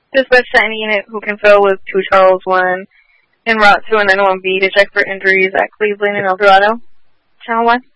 Dispatch to any unit who can fill with 2 Charles 1 en route to a 911B to check for injuries at Cleveland and El Dorado. Channel 1.